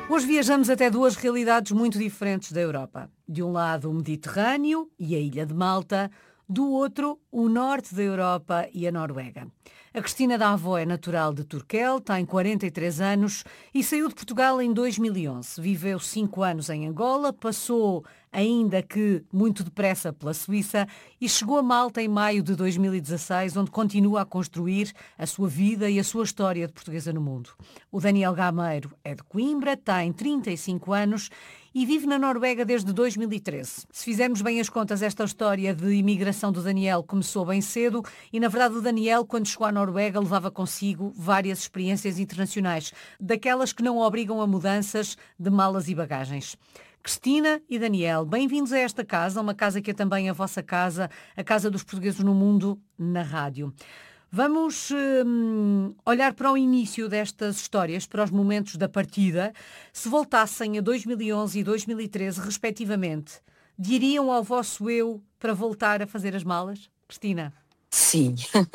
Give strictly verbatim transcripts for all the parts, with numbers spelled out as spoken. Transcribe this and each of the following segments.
Hoje viajamos até duas realidades muito diferentes da Europa. De um lado o Mediterrâneo e a ilha de Malta, do outro o norte da Europa e a Noruega. A Cristina Davó é natural de Turquel, tem quarenta e três anos e saiu de Portugal em dois mil e onze. Viveu cinco anos em Angola, passou, ainda que muito depressa, pela Suíça e chegou a Malta em maio de dois mil e dezasseis, onde continua a construir a sua vida e a sua história de portuguesa no mundo. O Daniel Gameiro é de Coimbra, tem trinta e cinco anos e vive na Noruega desde dois mil e treze. Se fizermos bem as contas, esta história de imigração do Daniel começou bem cedo e, na verdade, o Daniel, quando chegou à Noruega, levava consigo várias experiências internacionais, daquelas que não obrigam a mudanças de malas e bagagens. Cristina e Daniel, bem-vindos a esta casa, uma casa que é também a vossa casa, a Casa dos Portugueses no Mundo, na rádio. Vamos hum, olhar para o início destas histórias, para os momentos da partida. Se voltassem a dois mil e onze e dois mil e treze, respectivamente, diriam ao vosso eu para voltar a fazer as malas? Cristina? Sim,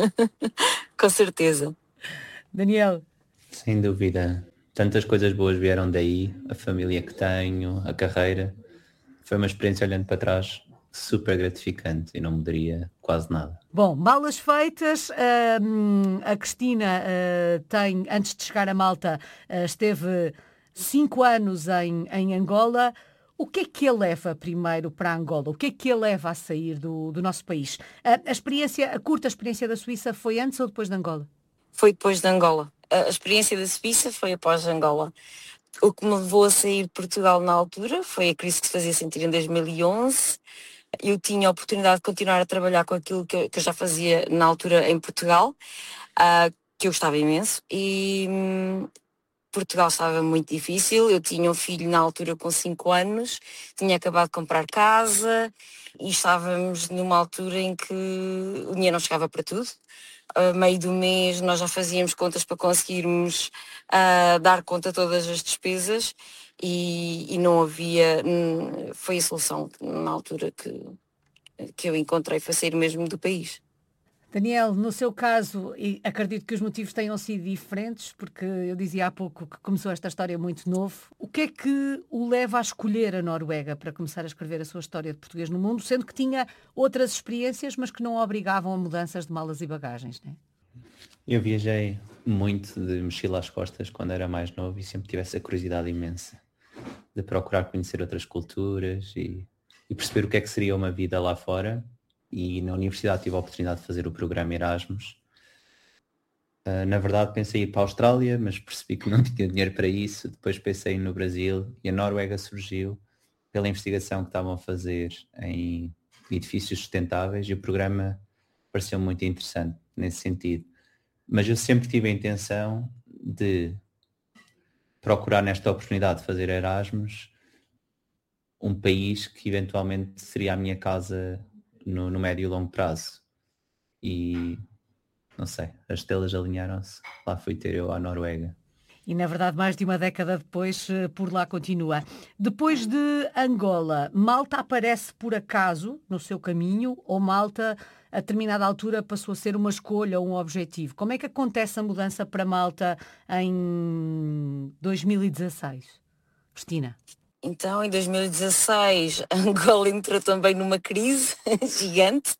com certeza. Daniel? Sem dúvida. Tantas coisas boas vieram daí, a família que tenho, a carreira. Foi uma experiência, olhando para trás, super gratificante e não mudaria quase nada. Bom, malas feitas, hum, a Cristina uh, tem, antes de chegar a Malta, uh, esteve cinco anos em, em Angola. O que é que a leva primeiro para Angola? O que é que a leva a sair do, do nosso país? Uh, a experiência, a curta experiência da Suíça foi antes ou depois de Angola? Foi depois de Angola. A experiência da Suíça foi após Angola. O que me levou a sair de Portugal na altura foi a crise que se fazia sentir em dois mil e onze. Eu tinha a oportunidade de continuar a trabalhar com aquilo que eu, que eu já fazia na altura em Portugal, uh, que eu gostava imenso, e hum, Portugal estava muito difícil. Eu tinha um filho na altura com cinco anos, tinha acabado de comprar casa e estávamos numa altura em que o dinheiro não chegava para tudo. A meio do mês nós já fazíamos contas para conseguirmos uh, dar conta de todas as despesas e, e não havia, hum, foi a solução na altura que, que eu encontrei, foi sair mesmo do país. Daniel, no seu caso, e acredito que os motivos tenham sido diferentes, porque eu dizia há pouco que começou esta história muito novo. O que é que o leva a escolher a Noruega para começar a escrever a sua história de português no mundo, sendo que tinha outras experiências, mas que não obrigavam a mudanças de malas e bagagens, né? Eu viajei muito de mochila às costas quando era mais novo e sempre tive essa curiosidade imensa de procurar conhecer outras culturas e, e perceber o que é que seria uma vida lá fora. E na universidade tive a oportunidade de fazer o programa Erasmus. Uh, na verdade pensei em ir para a Austrália, mas percebi que não tinha dinheiro para isso. Depois pensei no Brasil e a Noruega surgiu pela investigação que estavam a fazer em edifícios sustentáveis e o programa pareceu muito interessante nesse sentido. Mas eu sempre tive a intenção de procurar nesta oportunidade de fazer Erasmus um país que eventualmente seria a minha casa No, no médio e longo prazo. E não sei, as estrelas alinharam-se. Lá fui ter eu à Noruega. E, na verdade, mais de uma década depois, por lá continua. Depois de Angola, Malta aparece por acaso no seu caminho ou Malta, a determinada altura, passou a ser uma escolha ou um objetivo? Como é que acontece a mudança para Malta em dois mil e dezasseis? Cristina? Então, em dois mil e dezasseis, Angola entrou também numa crise gigante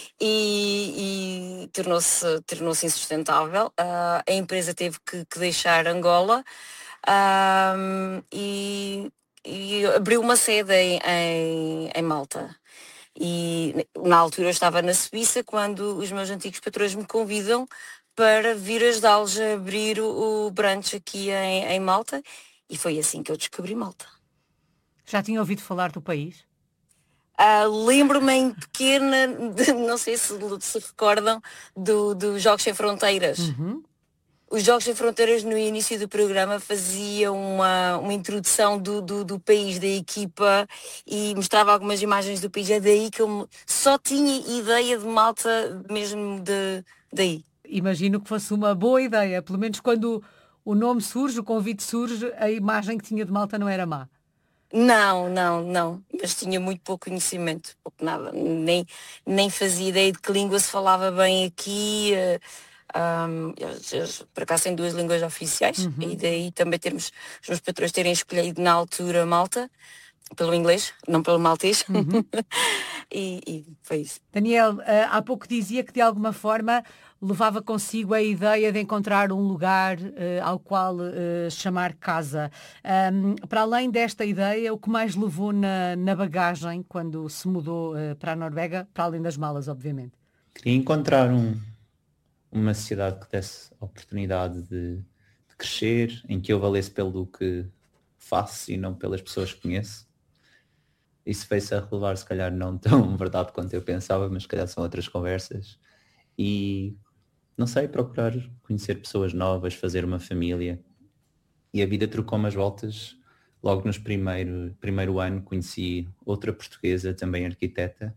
e, e tornou-se, tornou-se insustentável. Uh, a empresa teve que, que deixar Angola uh, e, e abriu uma sede em, em, em Malta. E na altura eu estava na Suíça quando os meus antigos patrões me convidam para vir ajudá-los a abrir o, o branch aqui em, em Malta, e foi assim que eu descobri Malta. Já tinha ouvido falar do país? Uh, lembro-me em pequena, de, não sei se se recordam, dos do Jogos Sem Fronteiras. Uhum. Os Jogos Sem Fronteiras, no início do programa, faziam uma, uma introdução do, do, do país, da equipa, e mostrava algumas imagens do país. É daí que eu só tinha ideia de Malta, mesmo de, daí. Imagino que fosse uma boa ideia, pelo menos quando o nome surge, o convite surge, a imagem que tinha de Malta não era má. Não, não, não, mas tinha muito pouco conhecimento, pouco nada, nem, nem fazia ideia de que língua se falava bem aqui, Um, eles, eles, por acaso, têm duas línguas oficiais, Uhum. e daí também termos os meus patrões terem escolhido na altura Malta, pelo inglês, não pelo maltês. Uhum. e, e foi isso. Daniel, eh, há pouco dizia que de alguma forma levava consigo a ideia de encontrar um lugar eh, ao qual eh, chamar casa. Ahm, para além desta ideia, o que mais levou na, na bagagem quando se mudou eh, para a Noruega, para além das malas, obviamente? Queria encontrar um, uma sociedade que desse a oportunidade de, de crescer, em que eu valesse pelo que faço e não pelas pessoas que conheço. Isso veio-se a revelar, se calhar não tão verdade quanto eu pensava, mas se calhar são outras conversas. E, não sei, procurar conhecer pessoas novas, fazer uma família. E a vida trocou umas voltas. Logo nos primeiro, primeiro ano conheci outra portuguesa, também arquiteta.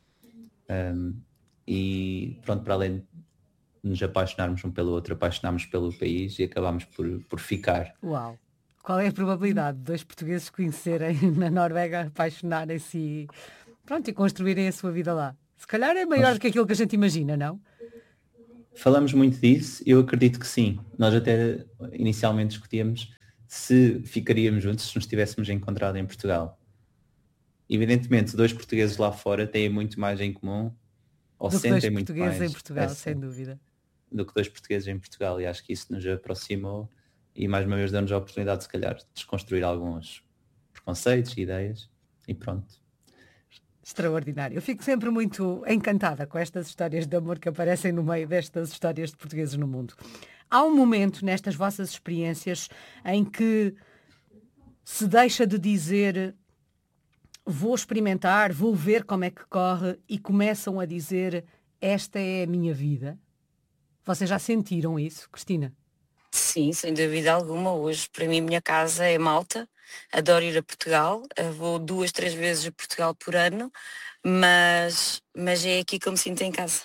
Um, e pronto, para além de nos apaixonarmos um pelo outro, apaixonámos pelo país e acabámos por, por ficar. Uau! Qual é a probabilidade de dois portugueses conhecerem na Noruega, apaixonarem-se e, pronto, e construírem a sua vida lá? Se calhar é maior Nós do que aquilo que a gente imagina, não? falamos muito disso, eu acredito que sim. Nós até inicialmente discutíamos se ficaríamos juntos se nos tivéssemos encontrado em Portugal. Evidentemente, dois portugueses lá fora têm muito mais em comum, ou Do que dois sentem muito portugueses em mais Portugal, sem essa, dúvida. do que dois portugueses em Portugal. E acho que isso nos aproximou e mais uma vez deu-nos a oportunidade, se calhar, de desconstruir alguns preconceitos e ideias. E pronto. Extraordinário. Eu fico sempre muito encantada com estas histórias de amor que aparecem no meio destas histórias de portugueses no mundo. Há um momento nestas vossas experiências em que se deixa de dizer vou experimentar, vou ver como é que corre e começam a dizer esta é a minha vida. Vocês já sentiram isso, Cristina? Sim, sem dúvida alguma. Hoje, para mim, a minha casa é Malta. Adoro ir a Portugal. Eh, Vou duas, três vezes a Portugal por ano, mas, mas é aqui que eu me sinto em casa.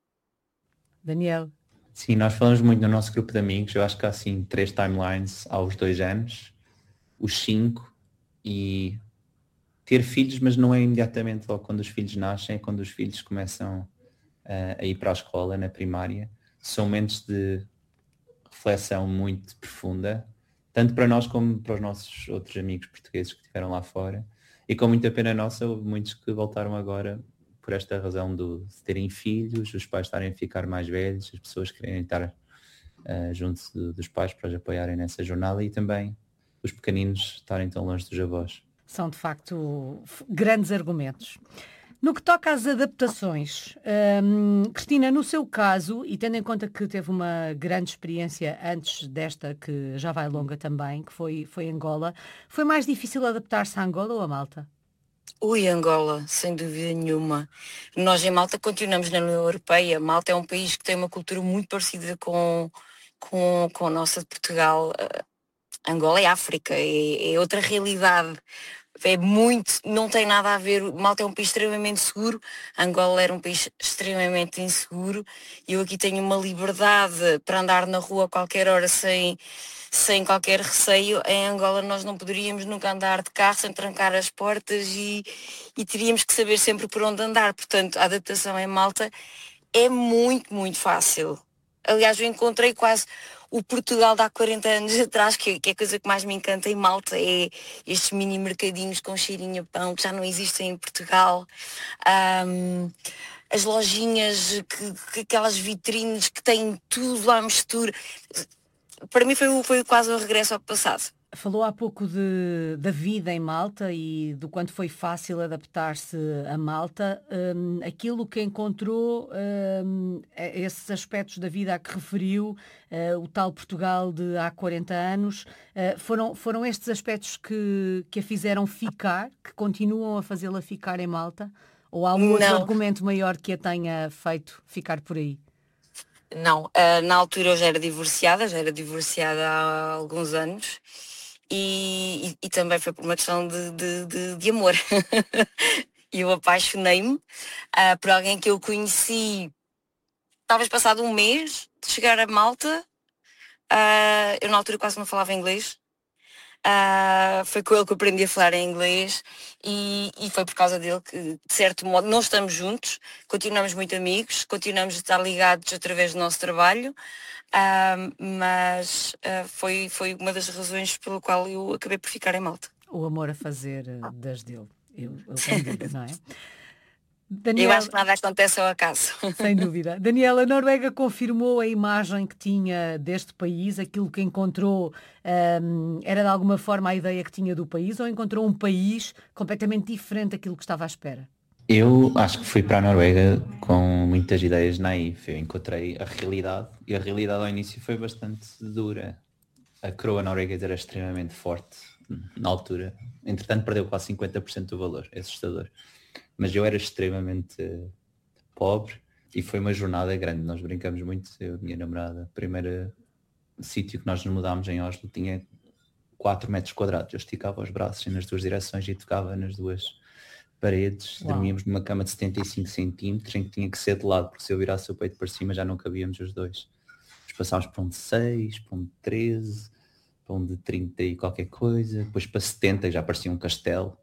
Daniel? Sim, nós falamos muito no nosso grupo de amigos. Eu acho que há assim três timelines aos dois anos, os cinco, e ter filhos, mas não é imediatamente logo quando os filhos nascem, é quando os filhos começam uh, a ir para a escola, na primária. São momentos de reflexão muito profunda, tanto para nós como para os nossos outros amigos portugueses que estiveram lá fora. E com muita pena nossa, houve muitos que voltaram agora por esta razão do, de terem filhos, os pais estarem a ficar mais velhos, as pessoas querem estar uh, junto de, dos pais para os apoiarem nessa jornada e também os pequeninos estarem tão longe dos avós. São, de facto, grandes argumentos. No que toca às adaptações, hum, Cristina, no seu caso, e tendo em conta que teve uma grande experiência antes desta, que já vai longa também, que foi, foi Angola, foi mais difícil adaptar-se a Angola ou a Malta? Ui, Angola, sem dúvida nenhuma. Nós em Malta continuamos na União Europeia. Malta é um país que tem uma cultura muito parecida com, com, com a nossa de Portugal. Uh, Angola é África, é, é outra realidade. É muito, não tem nada a ver. Malta é um país extremamente seguro, Angola era um país extremamente inseguro e eu aqui tenho uma liberdade para andar na rua a qualquer hora sem, sem qualquer receio. Em Angola nós não poderíamos nunca andar de carro sem trancar as portas e, e teríamos que saber sempre por onde andar. Portanto, a adaptação em Malta é muito, muito fácil. Aliás, eu encontrei quase o Portugal de há quarenta anos atrás, que, que é a coisa que mais me encanta em Malta, é estes mini mercadinhos com cheirinho a pão, que já não existem em Portugal. Um, as lojinhas, que, que, aquelas vitrines que têm tudo à mistura. Para mim foi, foi quase o regresso ao passado. Falou há pouco de, da vida em Malta e do quanto foi fácil adaptar-se a Malta. Um, aquilo que encontrou, um, esses aspectos da vida a que referiu, uh, o tal Portugal de há quarenta anos, uh, foram, foram estes aspectos que, que a fizeram ficar, que continuam a fazê-la ficar em Malta? Ou há um outro Não. argumento maior que a tenha feito ficar por aí? Não, uh, na altura eu já era divorciada, já era divorciada há alguns anos. E, e, e também foi por uma questão de, de, de, de amor. E eu apaixonei-me uh, por alguém que eu conheci, talvez passado um mês de chegar a Malta. Uh, eu na altura quase não falava inglês. Uh, foi com ele que eu aprendi a falar em inglês e, e foi por causa dele que, de certo modo, não estamos juntos, continuamos muito amigos, continuamos a estar ligados através do nosso trabalho, uh, mas uh, foi, foi uma das razões pelo qual eu acabei por ficar em Malta. O amor a fazer uh, das dele, eu, eu tenho dúvida, não é? Daniel... Eu acho que nada acontece ao acaso. Sem dúvida. Daniel, a Noruega confirmou a imagem que tinha deste país, aquilo que encontrou um, era de alguma forma a ideia que tinha do país, ou encontrou um país completamente diferente daquilo que estava à espera? Eu acho que fui para a Noruega com muitas ideias naivas. Eu encontrei a realidade e a realidade ao início foi bastante dura. A coroa norueguesa era extremamente forte na altura. Entretanto, perdeu quase cinquenta por cento do valor. É assustador. Mas eu era extremamente uh, pobre e foi uma jornada grande. Nós brincamos muito, eu e a minha namorada. O primeiro sítio que nós nos mudámos em Oslo tinha quatro metros quadrados. Eu esticava os braços nas duas direções e tocava nas duas paredes. Uau. Dormíamos numa cama de setenta e cinco centímetros em que tinha que ser de lado, porque se eu virasse o peito para cima já não cabíamos os dois. Depois passámos para um de seis, para um de treze, para um de trinta e qualquer coisa, depois para setenta já parecia um castelo.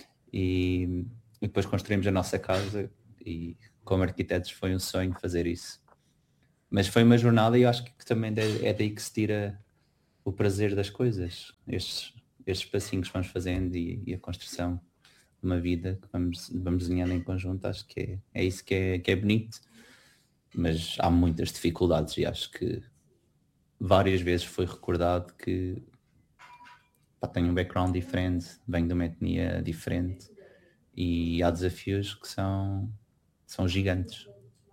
E... E depois construímos a nossa casa e como arquitetos foi um sonho fazer isso. Mas foi uma jornada e eu acho que também é daí que se tira o prazer das coisas. Estes, estes passinhos que vamos fazendo e, e a construção de uma vida que vamos, vamos desenhando em conjunto, acho que é, é isso que é, que é bonito. Mas há muitas dificuldades e acho que várias vezes foi recordado que pá, tenho um background diferente, venho de uma etnia diferente. E há desafios que são, são gigantes.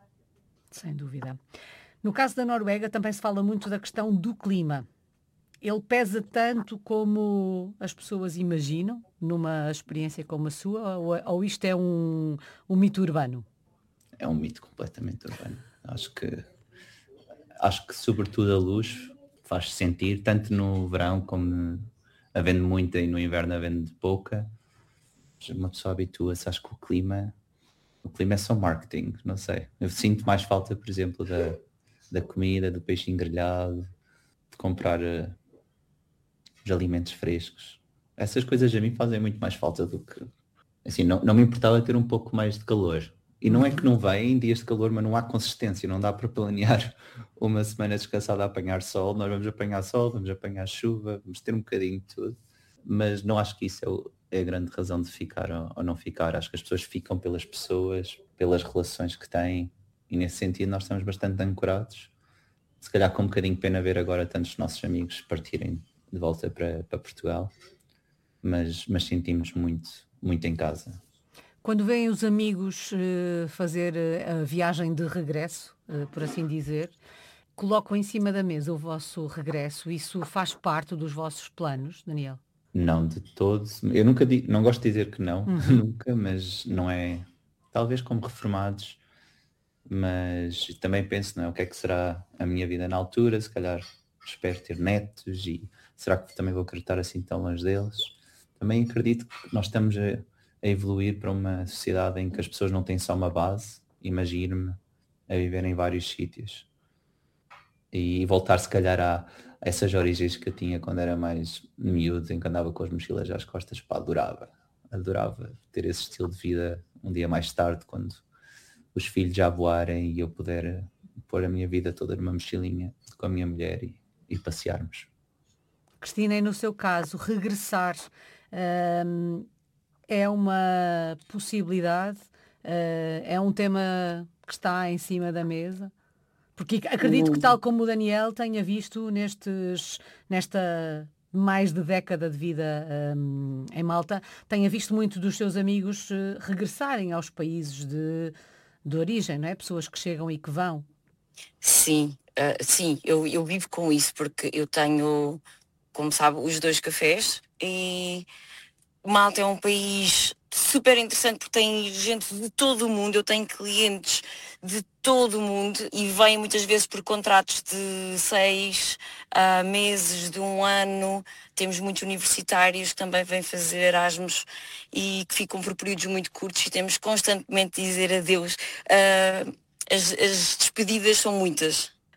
Sem dúvida. No caso da Noruega também se fala muito da questão do clima. Ele pesa tanto como as pessoas imaginam numa experiência como a sua, ou, ou isto é um, um mito urbano? É um mito completamente urbano. Acho que, acho que sobretudo a luz faz sentir, tanto no verão como havendo muita e no inverno havendo pouca. Uma pessoa habitua-se, acho que o clima o clima é só marketing, não sei. Eu sinto mais falta, por exemplo, da, da comida, do peixe grelhado, de comprar uh, os alimentos frescos. Essas coisas a mim fazem muito mais falta do que... Assim, não, não me importava ter um pouco mais de calor. E não é que não vem dias de calor, mas não há consistência, não dá para planear uma semana descansada a apanhar sol. Nós vamos apanhar sol, vamos apanhar chuva, vamos ter um bocadinho de tudo. Mas não acho que isso é o... é a grande razão de ficar ou não ficar. Acho que as pessoas ficam pelas pessoas, pelas relações que têm, e nesse sentido nós estamos bastante ancorados. Se calhar com um bocadinho de pena ver agora tantos nossos amigos partirem de volta para, para Portugal, mas, mas sentimos muito, muito em casa. Quando vêm os amigos uh, fazer uh, a viagem de regresso, uh, por assim dizer, colocam em cima da mesa o vosso regresso, isso faz parte dos vossos planos, Daniel? Não, de todos. Eu nunca digo, não gosto de dizer que não, uhum. nunca, mas não é, talvez como reformados, mas também penso, não é, o que é que será a minha vida na altura, se calhar espero ter netos e será que também vou acreditar assim tão longe deles? Também acredito que nós estamos a, a evoluir para uma sociedade em que as pessoas não têm só uma base, imagino-me a viver em vários sítios e voltar se calhar a essas origens que eu tinha quando era mais miúdo, em que andava com as mochilas às costas, pá, adorava, adorava ter esse estilo de vida um dia mais tarde, quando os filhos já voarem e eu puder pôr a minha vida toda numa mochilinha com a minha mulher e, e passearmos. Cristina, e no seu caso, regressar hum, é uma possibilidade, uh, é um tema que está em cima da mesa? Porque acredito que, tal como o Daniel, tenha visto nestes, nesta mais de década de vida um, em Malta, tenha visto muito dos seus amigos uh, regressarem aos países de, de origem, não é? Pessoas que chegam e que vão. Sim, uh, sim, eu, eu vivo com isso, porque eu tenho, como sabe, os dois cafés e Malta é um país super interessante porque tem gente de todo o mundo, eu tenho clientes de todo o mundo e vêm muitas vezes por contratos de seis uh, meses, de um ano. Temos muitos universitários que também vêm fazer Erasmus e que ficam por períodos muito curtos e temos constantemente de dizer adeus. Uh, as, as despedidas são muitas.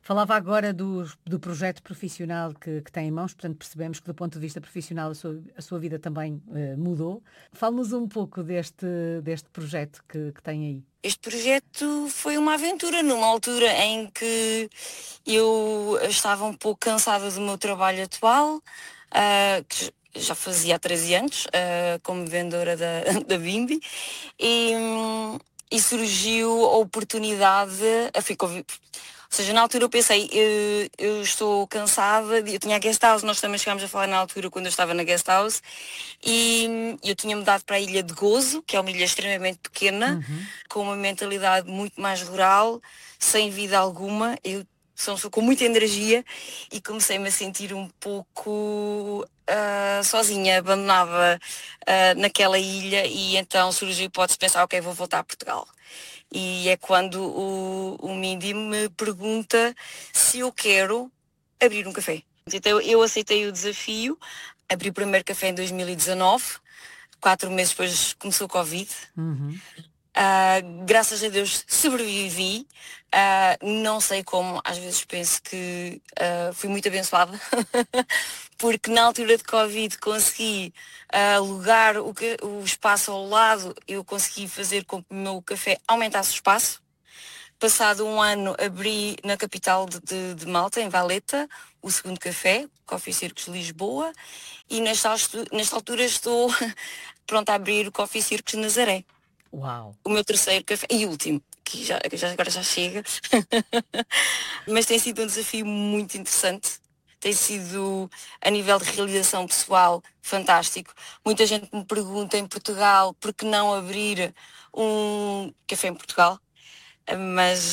Falava agora do, do projeto profissional que, que tem em mãos, portanto percebemos que do ponto de vista profissional a sua, a sua vida também uh, mudou. Fale-nos um pouco deste, deste projeto que, que tem aí. Este projeto foi uma aventura numa altura em que eu estava um pouco cansada do meu trabalho atual, uh, que já fazia há treze anos, uh, como vendedora da, da Bimbi, e, um, e surgiu a oportunidade, a ficar, ou seja, na altura eu pensei, eu, eu estou cansada, eu tinha a guest house, nós também chegámos a falar na altura quando eu estava na guest house, e eu tinha mudado para a Ilha de Gozo, que é uma ilha extremamente pequena, uhum. com uma mentalidade muito mais rural, sem vida alguma, eu sou com muita energia e comecei-me a sentir um pouco uh, sozinha, abandonada uh, naquela ilha, e então surgiu a hipótese de pensar, ok, vou voltar a Portugal. E é quando o, o Mindy me pergunta se eu quero abrir um café. Então eu aceitei o desafio, abri o primeiro café em dois mil e dezanove, quatro meses depois começou o Covid. Uhum. Uh, graças a Deus sobrevivi, uh, não sei como, às vezes penso que uh, fui muito abençoada, porque na altura de Covid consegui uh, alugar o, que, o espaço ao lado, eu consegui fazer com que o meu café aumentasse o espaço. Passado um ano abri na capital de, de, de Malta, em Valeta, o segundo café, Coffee Circus Lisboa, e nesta, nesta altura estou pronta a abrir o Coffee Circus Nazaré. Uau. O meu terceiro café e último, que já, já, agora já chega. Mas tem sido um desafio muito interessante. Tem sido, a nível de realização pessoal, fantástico. Muita gente me pergunta em Portugal por que não abrir um café em Portugal. Mas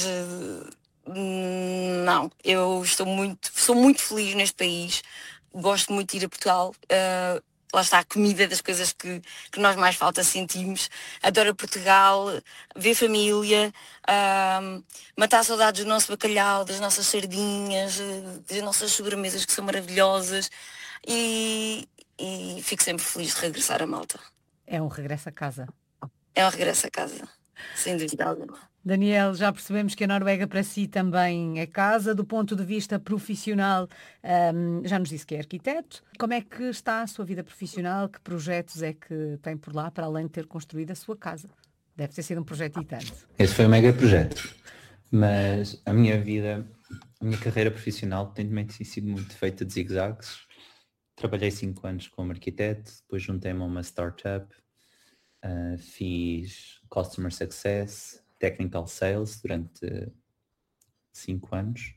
não, eu estou muito, sou muito feliz neste país. Gosto muito de ir a Portugal. Uh, Lá está a comida, das coisas que, que nós mais falta sentimos. Adoro Portugal, ver família, um, matar saudades do nosso bacalhau, das nossas sardinhas, das nossas sobremesas que são maravilhosas, e, e fico sempre feliz de regressar a Malta. É um regresso a casa. É um regresso a casa, sem dúvida alguma. Daniel, já percebemos que a Noruega para si também é casa. Do ponto de vista profissional, um, já nos disse que é arquiteto. Como é que está a sua vida profissional? Que projetos é que tem por lá, para além de ter construído a sua casa? Deve ter sido um projeto e tanto. Esse foi um mega projeto. Mas a minha vida, a minha carreira profissional tem também sido muito feita de zigzags. Trabalhei cinco anos como arquiteto, depois juntei-me a uma startup, uh, fiz Customer Success, Technical Sales durante cinco anos.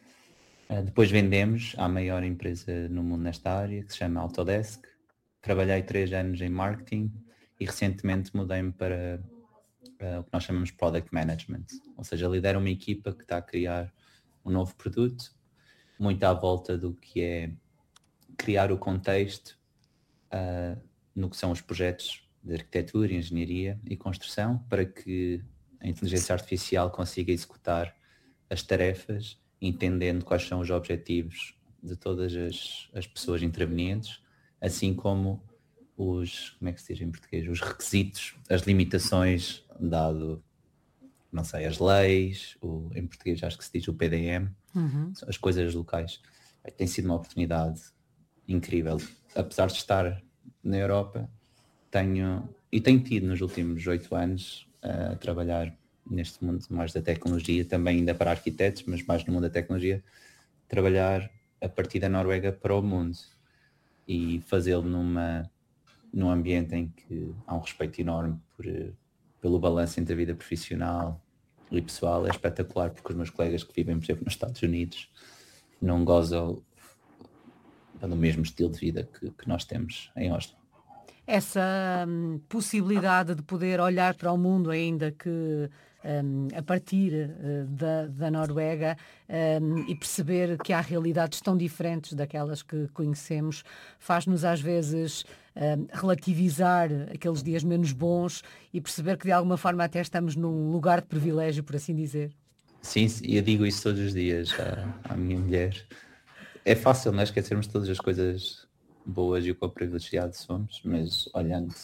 Uh, depois vendemos à maior empresa no mundo nesta área, que se chama Autodesk. Trabalhei três anos em marketing e recentemente mudei-me para uh, o que nós chamamos Product Management. Ou seja, lidero uma equipa que está a criar um novo produto, muito à volta do que é criar o contexto uh, no que são os projetos de arquitetura, engenharia e construção, para que a inteligência artificial consiga executar as tarefas, entendendo quais são os objetivos de todas as, as pessoas intervenientes, assim como os, como é que se diz em português, os requisitos, as limitações, dado, não sei, as leis, o, em português acho que se diz o P D M, uhum. As coisas locais. Tem sido uma oportunidade incrível. Apesar de estar na Europa, tenho, e tenho tido nos últimos oito anos, a trabalhar neste mundo mais da tecnologia, também ainda para arquitetos, mas mais no mundo da tecnologia, trabalhar a partir da Noruega para o mundo e fazê-lo numa, num ambiente em que há um respeito enorme por, pelo balanço entre a vida profissional e pessoal. É espetacular, porque os meus colegas que vivem, por exemplo, nos Estados Unidos não gozam do mesmo estilo de vida que, que nós temos em Oslo. Essa hum, possibilidade de poder olhar para o mundo, ainda que um, a partir uh, da, da Noruega, um, e perceber que há realidades tão diferentes daquelas que conhecemos, faz-nos às vezes um, relativizar aqueles dias menos bons e perceber que de alguma forma até estamos num lugar de privilégio, por assim dizer. Sim, eu digo isso todos os dias à, à minha mulher. É fácil, não é, esquecermos todas as coisas boas e o quão privilegiados somos, mas olhando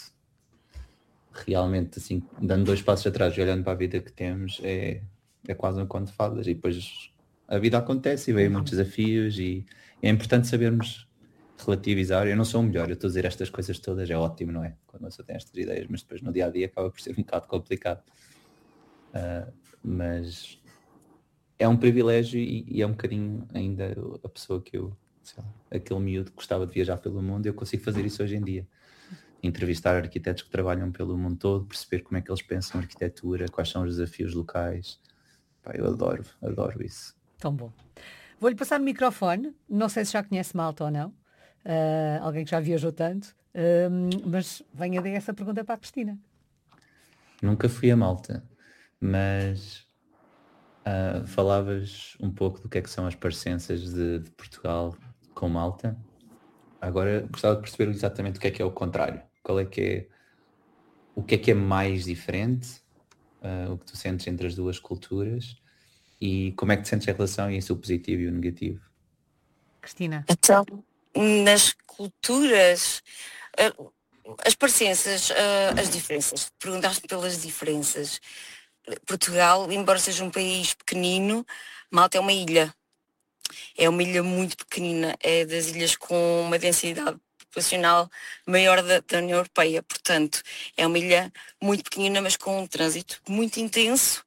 realmente assim, dando dois passos atrás e olhando para a vida que temos, é, é quase um conto de fadas. E depois a vida acontece e vem muitos desafios e é importante sabermos relativizar. Eu não sou o melhor, eu estou a dizer estas coisas todas, é ótimo, não é? Quando você tem estas ideias, mas depois no dia a dia acaba por ser um bocado complicado. Uh, mas é um privilégio e, e é um bocadinho ainda a pessoa que eu, sei lá, aquele miúdo que gostava de viajar pelo mundo, eu consigo fazer isso hoje em dia. Entrevistar arquitetos que trabalham pelo mundo todo, perceber como é que eles pensam arquitetura, quais são os desafios locais. Pá, eu adoro, adoro isso. Tão bom. Vou-lhe passar o microfone, não sei se já conhece Malta ou não, uh, alguém que já viajou tanto, uh, mas venha daí essa pergunta para a Cristina. Nunca fui a Malta, mas uh, falavas um pouco do que é que são as parecenças de, de Portugal com Malta. Agora gostava de perceber exatamente o que é que é o contrário. Qual é que é, o que é que é mais diferente, uh, o que tu sentes entre as duas culturas e como é que te sentes em relação a isso, o positivo e o negativo? Cristina. Então, nas culturas, uh, as parecenças, uh, as diferenças, perguntaste pelas diferenças. Portugal, embora seja um país pequenino, Malta é uma ilha. É uma ilha muito pequenina, é das ilhas com uma densidade populacional maior da, da União Europeia, portanto, é uma ilha muito pequenina, mas com um trânsito muito intenso.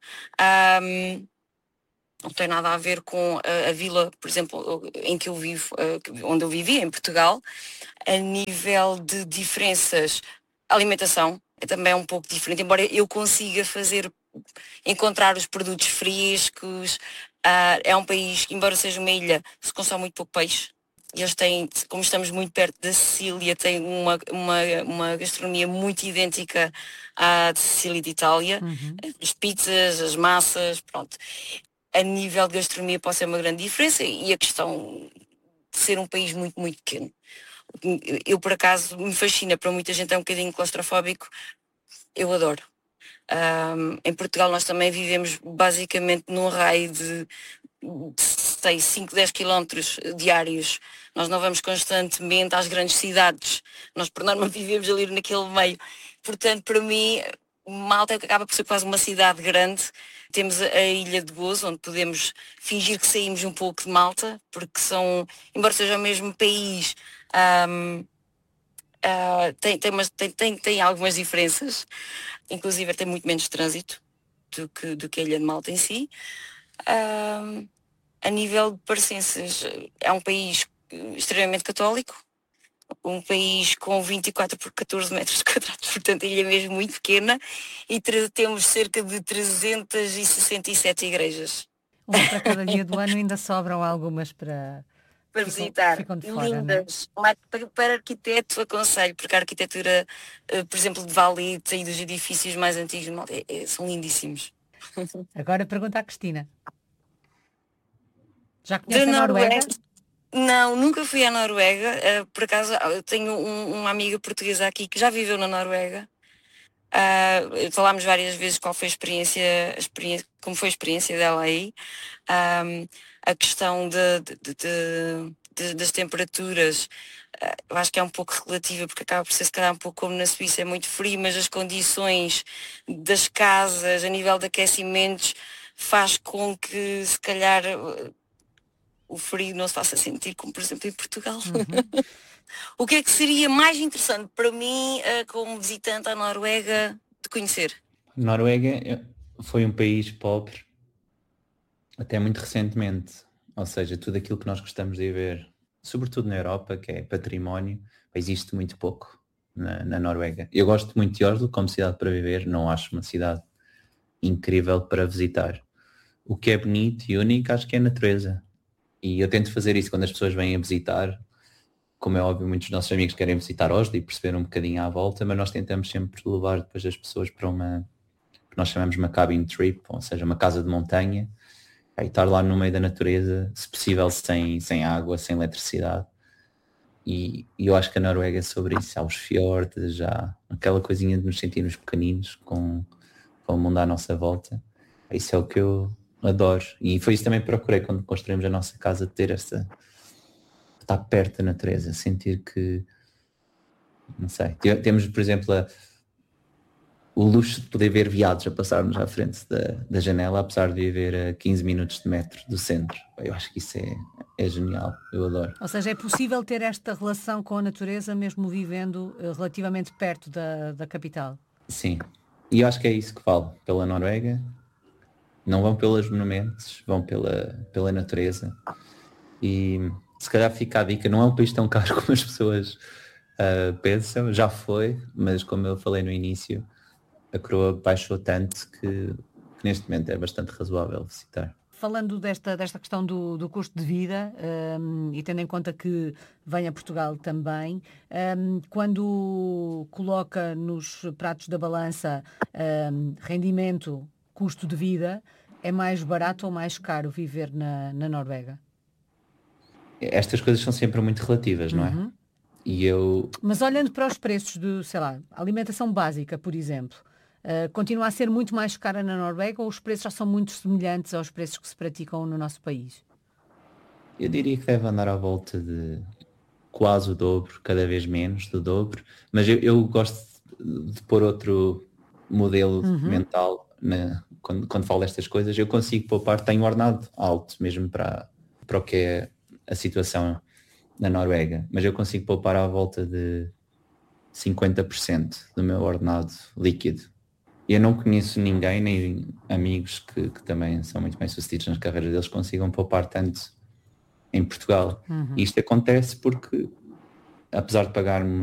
Um, não tem nada a ver com a, a vila, por exemplo, em que eu vivo, uh, onde eu vivia, em Portugal. A nível de diferenças, a alimentação é também um pouco diferente, embora eu consiga fazer, encontrar os produtos frescos. Uh, é um país que, embora seja uma ilha, se consome muito pouco peixe. Eles têm, como estamos muito perto da Sicília, têm uma, uma, uma gastronomia muito idêntica à de Sicília e de Itália. Uhum. As pizzas, as massas, pronto. A nível de gastronomia pode ser uma grande diferença e a questão de ser um país muito, muito pequeno. Eu, por acaso, me fascina, para muita gente é um bocadinho claustrofóbico, eu adoro. Um, em Portugal nós também vivemos basicamente num raio de sei, cinco, dez quilómetros diários. Nós não vamos constantemente às grandes cidades. Nós por norma vivemos ali naquele meio. Portanto, para mim, Malta acaba por ser quase uma cidade grande. Temos a Ilha de Gozo, onde podemos fingir que saímos um pouco de Malta, porque são, embora seja o mesmo país, um, Uh, tem, tem, umas, tem, tem, tem algumas diferenças, inclusive tem muito menos trânsito do que, do que a Ilha de Malta em si. Uh, a nível de parecenças, é um país extremamente católico, um país com vinte e quatro por catorze metros quadrados, portanto a ilha é mesmo muito pequena, e temos cerca de trezentas e sessenta e sete igrejas. Uma para cada dia do ano, ainda sobram algumas para... para ficam, visitar, ficam de fora, lindas. Mas para, para arquiteto aconselho, porque a arquitetura, uh, por exemplo, de Valite e dos edifícios mais antigos é, é, são lindíssimos. Agora pergunta à Cristina. Já conhece a Noruega? Noruega? Não, nunca fui à Noruega. Uh, por acaso, eu tenho um, uma amiga portuguesa aqui que já viveu na Noruega. Uh, falámos várias vezes qual foi a experiência, a experiência, como foi a experiência dela aí. Um, a questão de, de, de, de, das temperaturas, uh, eu acho que é um pouco relativa, porque acaba por ser se calhar um pouco como na Suíça, é muito frio, mas as condições das casas, a nível de aquecimentos, faz com que se calhar o frio não se faça sentir, como por exemplo em Portugal. Uhum. O que é que seria mais interessante para mim, uh, como visitante à Noruega, de conhecer? Noruega foi um país pobre até muito recentemente, ou seja, tudo aquilo que nós gostamos de ver, sobretudo na Europa, que é património, existe muito pouco na, na Noruega. Eu gosto muito de Oslo como cidade para viver, não acho uma cidade incrível para visitar. O que é bonito e único acho que é a natureza. E eu tento fazer isso quando as pessoas vêm a visitar. Como é óbvio, muitos dos nossos amigos querem visitar Oslo e perceber um bocadinho à volta, mas nós tentamos sempre levar depois as pessoas para uma, que nós chamamos uma cabin trip, ou seja, uma casa de montanha, e estar lá no meio da natureza, se possível sem, sem água, sem eletricidade. E, e eu acho que a Noruega é sobre isso. Há os fiordes, já aquela coisinha de nos sentirmos pequeninos com, com o mundo à nossa volta. Isso é o que eu adoro. E foi isso também que procurei quando construímos a nossa casa, ter esta... estar perto da natureza, sentir que, não sei, temos, por exemplo, a, o luxo de poder ver veados a passarmos à frente da, da janela, apesar de viver a quinze minutos de metro do centro. Eu acho que isso é, é genial, eu adoro. Ou seja, é possível ter esta relação com a natureza mesmo vivendo uh, relativamente perto da, da capital? Sim, e eu acho que é isso que falo pela Noruega. Não vão pelos monumentos, vão pela, pela natureza. E se calhar fica a dica, não é um país tão caro como as pessoas uh, pensam, já foi, mas como eu falei no início, a coroa baixou tanto que, que neste momento é bastante razoável visitar. Falando desta, desta questão do, do custo de vida, um, e tendo em conta que vem a Portugal também, um, quando coloca nos pratos da balança um, rendimento, custo de vida, é mais barato ou mais caro viver na, na Noruega? Estas coisas são sempre muito relativas, não é? Uhum. E eu... Mas olhando para os preços de, sei lá, alimentação básica, por exemplo, Uh, continua a ser muito mais cara na Noruega ou os preços já são muito semelhantes aos preços que se praticam no nosso país? Eu diria que deve andar à volta de quase o dobro, cada vez menos do dobro, mas eu, eu gosto de pôr outro modelo uhum. mental na, quando, quando falo destas coisas. Eu consigo poupar, tenho ordenado alto mesmo para, para o que é a situação na Noruega, mas eu consigo poupar à volta de cinquenta por cento do meu ordenado líquido. Eu não conheço ninguém, nem amigos que, que também são muito bem sucedidos nas carreiras deles, consigam poupar tanto em Portugal. Uhum. Isto acontece porque, apesar de pagar